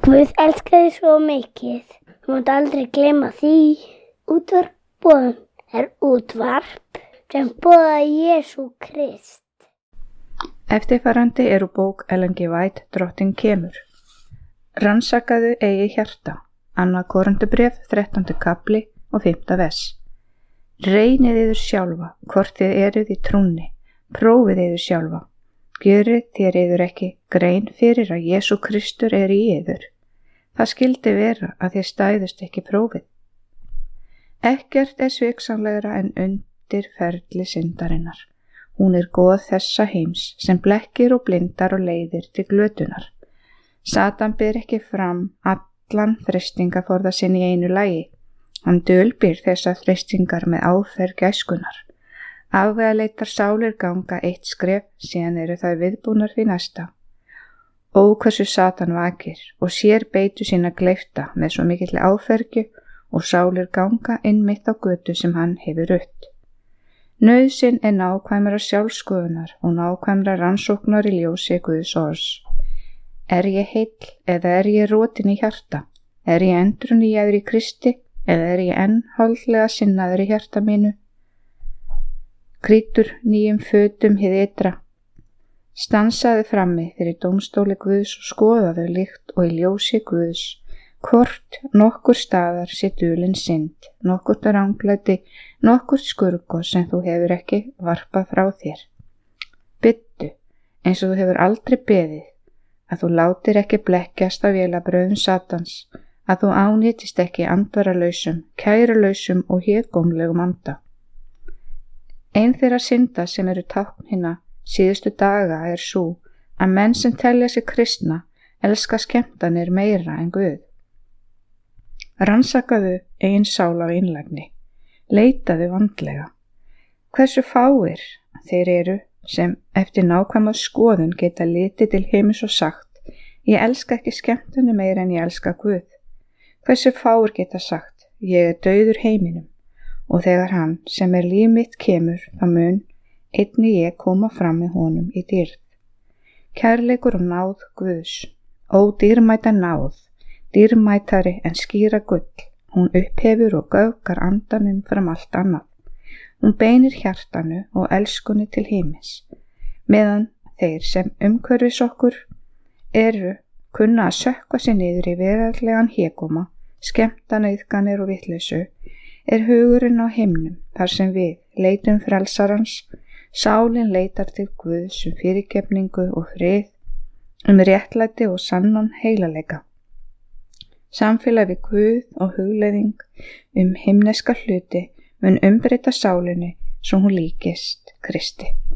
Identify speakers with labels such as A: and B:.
A: Guð elskaði svo mikið. Þú mátt aldrei gleyma því. Útvarp er útvarp sem boðar Jesú Krist.
B: Eftirfarandi eru bók Ellen G. White, Drottinn kemur. Rannsakaðu eigið hjarta. 2. Korintubréf, 13. kafli og 5. vers. Reynið yður sjálfa, hvort þið eruð í trúnni. Prófið yður sjálfa. Gjörið þér yður ekki grein fyrir að Jesú Kristur er í yður. Það skyldi vera að þið stæðust ekki prófið. Ekkert er sviksamlegra en undirferli syndarinnar. Hún er goð þessa heims sem blekkir og blindar og leiðir til glötunar. Satan ber ekki fram allan freistingaforða sinn í einu lagi. Hann dulbýr þessar freistingar með áferð gæskunnar. Afvegaleitar sálir ganga eitt skref, síðan eru þær viðbúnar við næsta. Ó, hversu Satan vakir og sér beitu sína gleifta með svo mikilli áfergju og sálir ganga innmitt á götu sem hann hefur rutt. Nauðsyn er nákvæmra sjálfskoðunar og nákvæmra rannsóknar í ljósi Guðs orðs. Er ég heill eða er ég rotin í hjarta? Er ég endurnýjaður í Kristi eða er ég enn holdlega sinnaður í hjarta mínu? Krýtur nýjum fötum hið ytra. Stansaðu frammi fyrir dómstóli Guðs og skoðaðu líkt og í ljósi Guðs, hvort nokkur staðar sé dulin synd, nokkurt ranglæti, nokkurt skurgo sem þú hefur ekki varpað frá þér. Biddu, eins og þú hefur aldrei beðið, að þú látir ekki blekkjast af vélabröðum Satans, að þú ánýtist ekki andvaralausum, kærulausum og hégómlegum anda. Ein þeirra synda sem eru tákn hinna síðustu daga er sú að menn sem telja sig kristna elska skemmtanir meira en Guð. Rannsakaðu eigin sál af einlægni. Leitaðu vandlega. Hversu fáir þeir eru sem eftir nákvæma skoðun geta litið til heimis og sagt: Ég elska ekki skemmtanir meira en ég elska Guð. Hversu fáir geta sagt: Ég er dauður heiminum. Og þegar hann sem er líf mitt kemur, þá mun einnig ég koma fram með honum í dýrð. Kærleikur og náð Guðs, ó dýrmæta náð, dýrmætari en skýra gull, hún upphefur og göfgar andanum fram allt annað. Hún beinir hjartanu og elskunni til himins, meðan þeir sem umhverfis okkur eru kunna að sökkva sig niður í veraldlegan hégóma, skemmtanauðganir og vitleysu, er hugurinn á himnum þar sem við leitum frelsarans, sálin leitar til Guðs fyrirgefningu og frið, réttlæti og sannan heilaleika. Samfélag við Guð og hugleiðing himneska hluti mun umbreyta sálinni svo hún líkist Kristi.